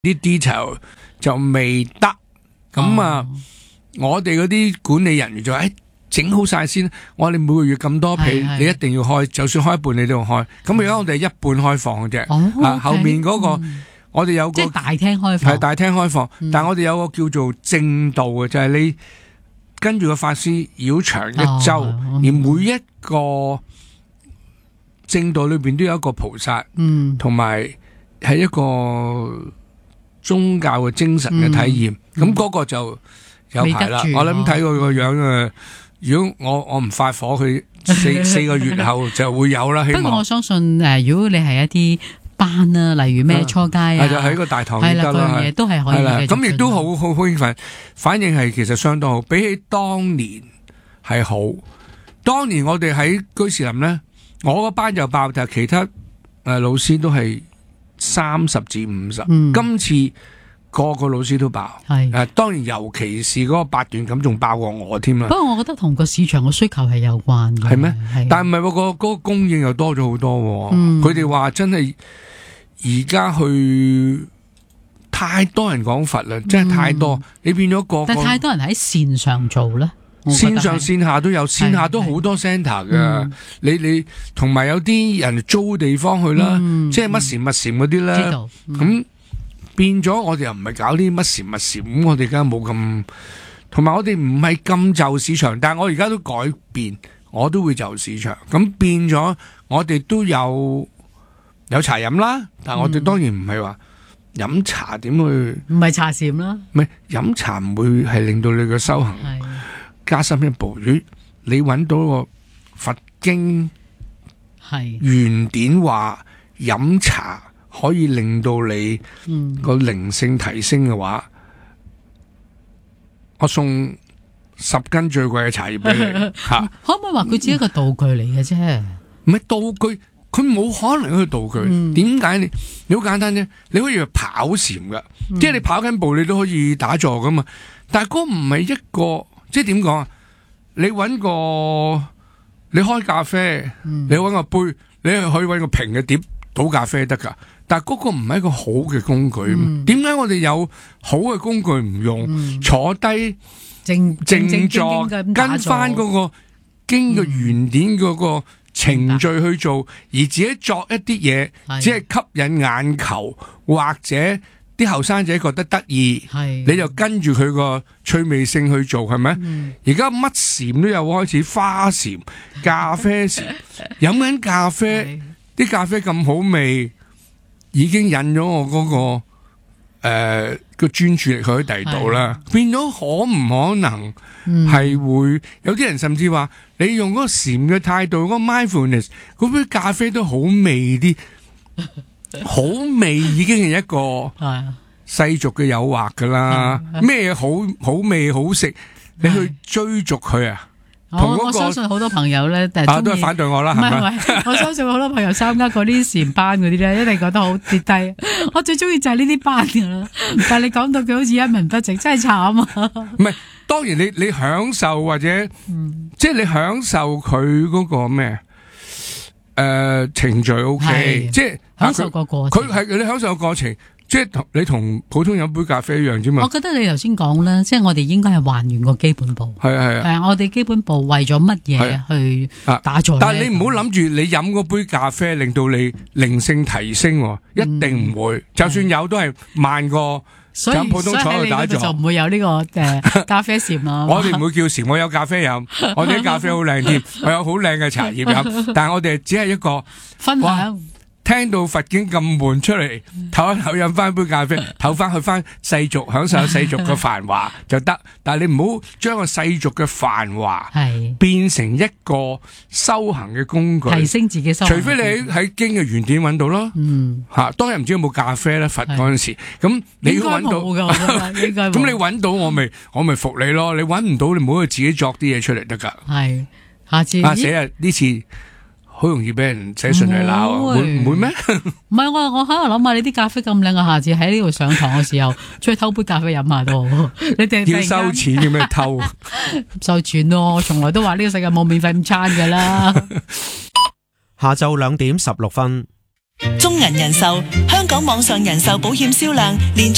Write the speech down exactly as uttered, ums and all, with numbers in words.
啲 detail 就未得，咁啊，我哋嗰啲管理人員就誒整好晒先，我哋每個月咁多被，你一定要開，就算開一半你都要開。咁而家我哋係一半開放嘅啫，啊後面嗰個我哋有個即係大廳開放， 係大廳開放，但係我哋有個叫做正道嘅，就係你跟住個法師繞場一周，而每一個正道裏邊都有一個菩薩，同埋係一個宗教嘅精神嘅體驗，咁嗰個就有排啦。我諗睇佢個樣啊，如果我我唔發火，佢四四個月後就會有啦。希望。 不過我相信誒，如果你係一啲班啊，例如咩初階啊， 就喺個大堂得啦， 嗰樣嘢都係可以嘅。 咁亦都好好好興奮，反應係其實相當好，比起當年係好。當年我哋喺居士林咧，我個班就爆，但係其他誒老師都係三十至五十。今次個個老師都爆，係誒，當然尤其是嗰個八段錦仲爆過我添啦。 不過我覺得同個市場嘅需求係有關嘅， 係咩？但係唔係喎，個嗰個供應又多咗好多。佢哋話真係而家去太多人講佛啦，真係太多。你變咗個， 但係太多人喺線上做咧。 線上線下都有，線下都好多 centre 噶。你你同埋有啲人租地方去啦，即係乜禪乜禪嗰啲啦。咁變咗我哋又唔係搞啲乜禪乜禪，咁我哋而家冇咁，同埋我哋唔係咁就市場，但係我而家都改變，我都會就市場。咁變咗我哋都有有茶飲啦，但係我哋當然唔係話飲茶點去， 唔係茶禪啦， 唔係飲茶唔會係令到你嘅修行加深一步。如果你揾到個佛經係原典話飲茶可以令到你個靈性提升嘅話，嗯、我送十斤最貴嘅茶葉俾你吓。 可唔可以話佢只係一個道具嚟嘅啫？ 唔係道具，佢冇可能係道具。點解、嗯、你？你好簡單啫，你可以去跑禪噶，嗯、即係你跑緊步，你都可以打坐噶嘛。但係嗰唔係一個。即係點講啊？你搵個你開咖啡，嗯、你搵個杯，你可以搵個平嘅碟倒咖啡得噶。但係嗰個唔係一個好嘅工具。點解、嗯、我哋有好嘅工具唔用？嗯、坐低靜靜坐，跟翻嗰個經嘅原典嗰個程序去做，嗯、而自己作一啲嘢，只係吸引眼球或者。啲後生仔覺得得意，你就跟住佢個趣味性去做，係咪？而家乜禪都有開始，花禪、咖啡禪，飲緊咖啡，啲咖啡咁好味，已經引咗我嗰、嗰個誒個專注力去喺第度啦。變咗可唔可能係會、嗯、有啲人甚至話，你用嗰個禪嘅態度，嗰、嗰個 mindfulness，嗰杯咖啡都好味啲。好味已經係一個世俗嘅誘惑噶啦，咩好好味好食，你去追逐佢啊？ 我、那個、我相信好多朋友咧， 啊都係反對我啦，係咪？ 唔係，我相信好多朋友參加嗰啲禪班嗰啲咧，一定覺得好跌低。我最中意就係呢啲班噶啦，但係你講到佢好似一文不值，真係慘啊！ 唔係，當然你你享受或者，嗯、即係你享受佢嗰個咩？誒、呃，程序 O K， 即係享受個過程。 佢係你享受個過程，即係同你同普通飲杯咖啡一樣啫嘛。 我覺得你頭先講啦，即係我哋應該係還原個基本步。 係啊係啊。 誒，我哋基本步為咗乜嘢去打坐？ 但係你唔好諗住你飲嗰杯咖啡令到你靈性提升，一定唔會。嗯、就算有都係慢過。 所以普通坐去打坐就唔會有呢、這個誒、呃、咖啡禪啦。 我哋唔會叫禪，我有咖啡飲，我哋啲咖啡好靚添，我有好靚嘅茶葉飲。但係我哋只係一個分享。 聽到佛經咁悶出嚟，唞一唞飲翻杯咖啡，唞翻去翻世俗，享受世俗嘅繁華就得。但係你唔好將個世俗嘅繁華變成一個修行嘅工具， 提升自己修行。 除非你喺喺經嘅原典揾到咯。嗯，吓當然唔知有冇咖啡咧，佛嗰陣時咁你要揾到，咁你揾到我咪我咪服你咯。你揾唔到你唔好去自己作啲嘢出嚟得噶。係，下次啊死啊呢次。好容易俾人寫信嚟鬧，會唔會咩？ 唔係我我喺度諗下，你啲咖啡咁靚，我下次喺呢度上堂嘅時候，出去偷杯咖啡飲下都好。你哋要收錢嘅咩？偷收錢咯！我從來都話呢個世界冇免費午餐噶啦。 下晝兩點十六分， 中銀人壽香港網上人壽保險銷量連續